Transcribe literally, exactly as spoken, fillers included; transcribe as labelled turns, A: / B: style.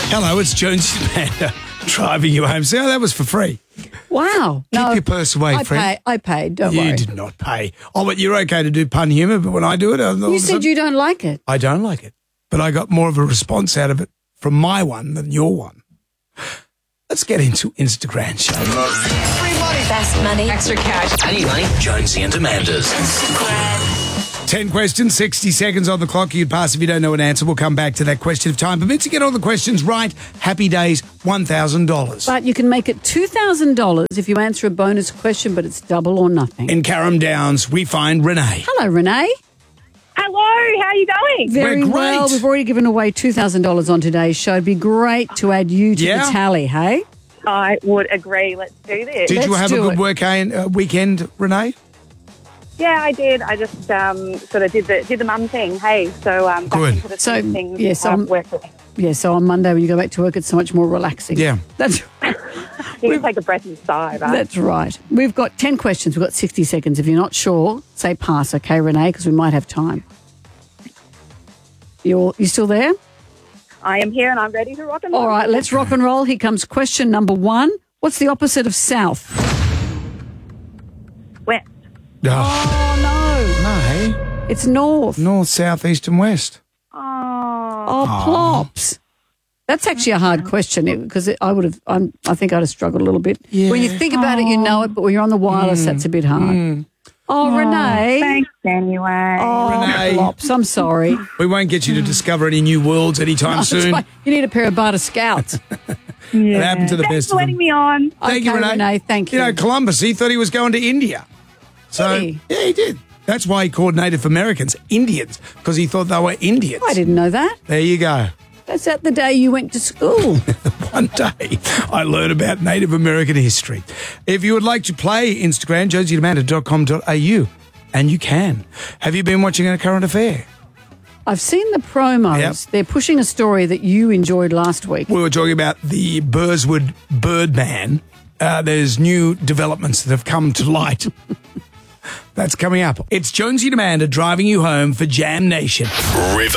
A: Hello, it's Jonesy Amanda driving you home. See how that was for free?
B: Wow.
A: Keep
B: no,
A: your purse away,
B: I
A: friend.
B: Pay, I paid, don't
A: you
B: worry.
A: did not pay. Oh, but you're okay to do pun humour, but when I do it... all of a
B: You said
A: sudden-
B: you don't like it.
A: I don't like it, but I got more of a response out of it from my one than your one. Let's get into Instagram show.
C: Free money. Fast money. Extra cash.
D: I need money. Jonesy and Amanda's.
A: ten questions, sixty seconds on the clock. You'd pass if you don't know an answer. We'll come back to that question if time permits. To get all the questions right, happy days, one thousand dollars.
B: But you can make it two thousand dollars if you answer a bonus question, but it's double or nothing.
A: In Carrum Downs, we find Renee.
B: Hello, Renee.
E: Hello, how are you going?
B: Very
A: We're great.
B: well. We've already given away two thousand dollars on today's show. It'd be great to add you to
A: Yeah.
B: the tally, hey?
E: I would agree. Let's do this.
A: Did you
B: Let's
A: have a
B: do
A: good
B: it.
A: work uh, weekend, Renee?
E: Yeah, I did. I just um, sort of did the did the mum thing. Hey, so um, back
A: Good.
E: into the
B: So,
E: swing of things.
B: yes,
E: um,
B: um,
E: work with.
B: Yeah, so on Monday when you go back to work, it's so much more relaxing.
A: Yeah.
B: That's
E: You can take a breath and sigh, right?
B: That's right. We've got ten questions. We've got sixty seconds. If you're not sure, say pass, okay, Renee, because we might have time. You're, you still there?
E: I am here and I'm ready to rock and roll.
B: All right, let's rock and roll. Here comes question number one. What's the opposite of south?
E: West.
A: Oh,
B: Oh,
A: no, hey?
B: no. It's north.
A: North, south, east and west.
E: Oh,
B: Oh, plops. That's actually a hard question because I would have, I'm, I think I'd have struggled a little bit.
A: Yeah.
B: When you think about it, you know it, but when you're on the wireless, that's a bit hard. Oh, Renee.
E: thanks anyway.
B: Oh,
A: Renee.
B: plops. I'm sorry.
A: We won't get you to discover any new worlds anytime
B: That's
A: soon.
B: right. You need a pair of Barter Scouts.
E: yeah.
A: It happened to the
E: Thanks
A: best
E: for
A: of
E: letting
A: them.
E: me on.
A: Thank you,
B: Okay,
A: Renee.
B: Renee, thank you.
A: You know, Columbus, he thought he was going to India. So,
B: Did he?
A: yeah, he did. That's why he called Native Americans Indians, because he thought they were Indians.
B: I didn't know that.
A: There you go.
B: That's at the day you went to school.
A: One day I learned about Native American history. If you would like to play Instagram, josie amanda dot com dot a u, and you can. Have you been watching A Current Affair?
B: I've seen the promos.
A: Yep.
B: They're pushing a story that you enjoyed last week.
A: We were talking about the Burswood Birdman. Uh, there's new developments that have come to light. That's coming up. It's Jonesy and Amanda driving you home for Jam Nation.
D: River.